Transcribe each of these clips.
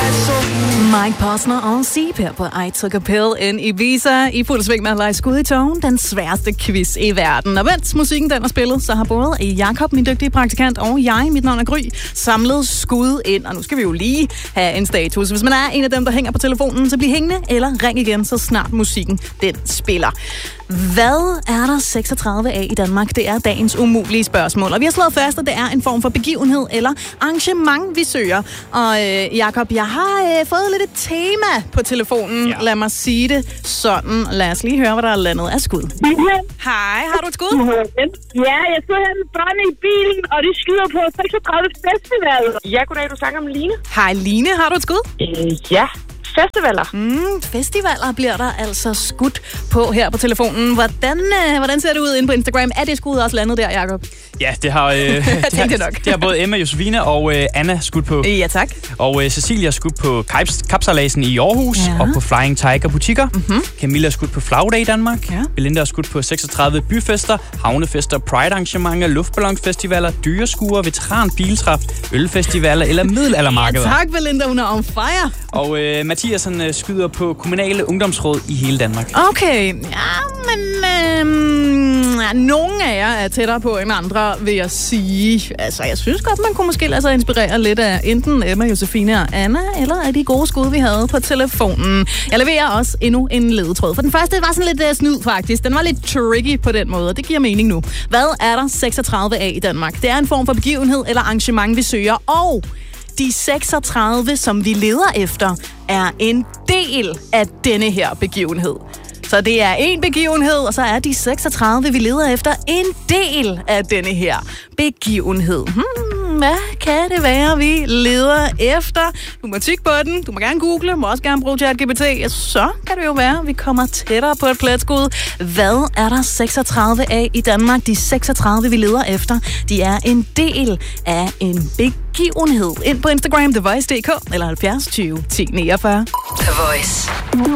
Mike Posner og Sip her på I Took a Pill in Ibiza i fuld sving med at lege skud i togen. Den sværeste quiz i verden. Og mens musikken den er spillet, så har både Jakob, min dygtige praktikant, og jeg, mit navn er Gry, samlet skud ind. Og nu skal vi jo lige have en status. Hvis man er en af dem, der hænger på telefonen, så bliv hængende eller ring igen, så snart musikken den spiller. Hvad er der 36 af i Danmark? Det er dagens umulige spørgsmål. Og vi har slået fast, at det er en form for begivenhed eller arrangement, vi søger. Og Jakob, jeg har fået lidt et tema på telefonen. Ja. Lad mig sige det sådan. Lad os lige høre, hvad der er landet af skud. Hej, har du et skud? Ja, jeg sidder her med børnene i bilen, og de skyder på 36 festival. Ja, goddag, du snakker om Line. Hej Line, har du et skud? Ja. Festivaler. Festivaler bliver der altså skudt på her på telefonen. Hvordan ser det ud inde på Instagram? Er det skud også landet der, Jakob? Ja, det har, det har både Emma, Josefine og Anna skudt på. Ja, tak. Og Cecilia skudt på Kapsejladsen i Aarhus og på Flying Tiger butikker. Camilla skudt på Flagdag i Danmark. Ja. Belinda har skudt på 36 byfester, havnefester, pride-arrangementer, luftballonfestivaler, dyreskuer, veteranbiltræf, ølfestivaler eller middelaldermarkeder. Ja, tak Belinda, hun er on fire. Og Mathias skyder på kommunale ungdomsråd i hele Danmark. Okay, ja, men nogle af jer er tættere på end andre, vil jeg sige. Altså, jeg synes godt, man kunne måske lade sig inspirere lidt af enten Emma, Josefine og Anna, eller af de gode skud, vi havde på telefonen. Jeg leverer også endnu en ledetråd. For den første var sådan lidt snyd, faktisk. Den var lidt tricky på den måde, og det giver mening nu. Hvad er der 36 af i Danmark? Det er en form for begivenhed eller arrangement, vi søger, og de 36, som vi leder efter, er en del af denne her begivenhed. Så det er en begivenhed, og så er de 36, vi leder efter, en del af denne her begivenhed. Hvad kan det være, vi leder efter? Du må tykke på den, du må gerne google, må også gerne bruge ChatGPT. Så kan det jo være, vi kommer tættere på et pletskud. Hvad er der 36 af i Danmark? De 36, vi leder efter, de er en del af en begivenhed. Ind på Instagram, TheVoice.dk eller 70 20 10 49. The Voice.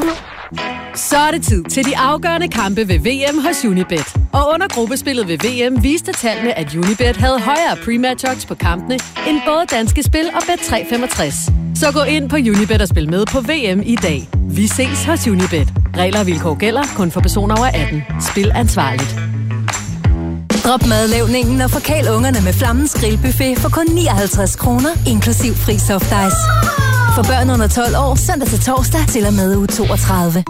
Så er det tid til de afgørende kampe ved VM hos Unibet. Og under gruppespillet ved VM viste tallene, at Unibet havde højere pre-match odds på kampene end både Danske Spil og Bet365. Så gå ind på Unibet og spil med på VM i dag. Vi ses hos Unibet. Regler og vilkår gælder kun for personer over 18. Spil ansvarligt. Drop madlavningen og forkæl ungerne med Flammens Grillbuffet for kun 59 kroner, inklusiv fri soft ice. For børn under 12 år, søndag til torsdag til og med uge 32.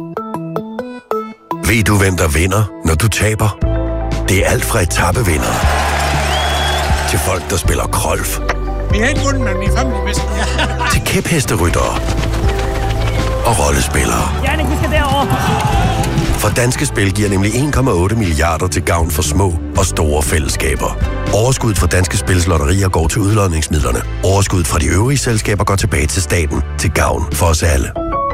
Ved du, hvem der vinder, når du taber? Det er alt fra etappevinder til folk, der spiller golf. Vi har ikke vundet, men vi er familiemester. Til kæphesteryttere og rollespillere. Jannik, vi skal derover. For Danske Spil giver nemlig 1,8 milliarder til gavn for små og store fællesskaber. Overskuddet fra Danske Spils lotterier går til udlodningsmidlerne. Overskuddet fra de øvrige selskaber går tilbage til staten, til gavn for os alle.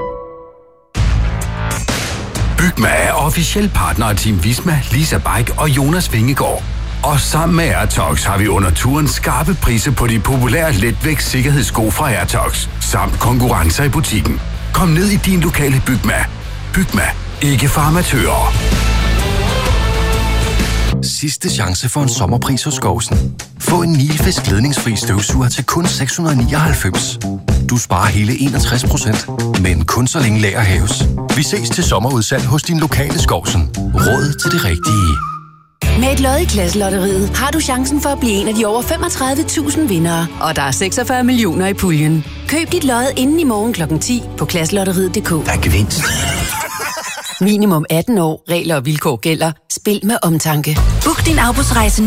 Bygma er officiel partner af Team Visma, Lisa Bike og Jonas Vingegaard. Og sammen med Airtox har vi under turen skarpe priser på de populære letvægts sikkerhedssko fra Airtox, samt konkurrencer i butikken. Kom ned i din lokale Bygma. Bygma. Ikke for amatører. Sidste chance for en sommerpris hos Skovsen. Få en Nilfisk ledningsfri støvsuger til kun 699. Du sparer hele 61%, men kun så længe lager hæves. Vi ses til sommerudsalg hos din lokale Skovsen. Råd til det rigtige. Med et lod i Klasselotteriet har du chancen for at blive en af de over 35.000 vindere. Og der er 46 millioner i puljen. Køb dit lod inden i morgen kl. 10 på klasselotteriet.dk. Der er gevinst. Minimum 18 år. Regler og vilkår gælder. Spil med omtanke. Book din afbudsrejse